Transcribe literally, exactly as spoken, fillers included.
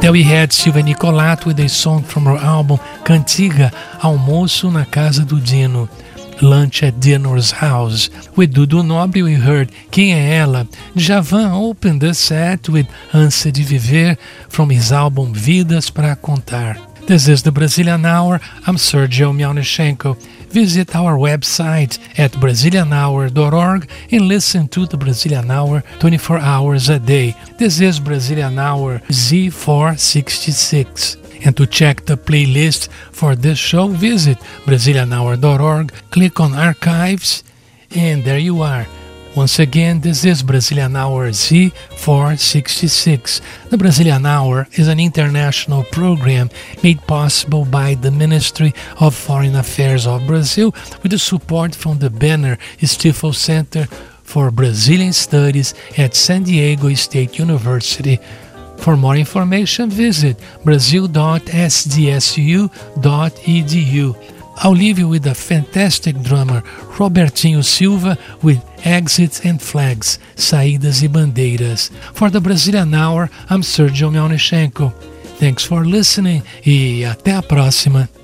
There we had Silvia Nicolato with a song from her album Cantiga, Almoço na Casa do Dino, Lunch at Dino's House. With Dudu Nobre we heard Quem é Ela? Djavan opened the set with Ânsia de Viver from his album Vidas para Contar. This is the Brazilian Hour. I'm Sergio Mialnichenko. Visit our website at brazilian hour dot org and listen to the Brazilian Hour twenty-four hours a day. This is Brazilian Hour Z four sixty-six. And to check the playlist for this show, visit brazilian hour dot org, click on Archives, and there you are. Once again, this is Brazilian Hour Z four sixty-six. The Brazilian Hour is an international program made possible by the Ministry of Foreign Affairs of Brazil with the support from the Banner Stifel Center for Brazilian Studies at San Diego State University. For more information, visit brazil dot s d s u dot e d u. I'll leave you with the fantastic drummer Robertinho Silva with Exits and Flags, Saídas e Bandeiras. For the Brazilian Hour, I'm Sergio Mialnichenko. Thanks for listening e até a próxima.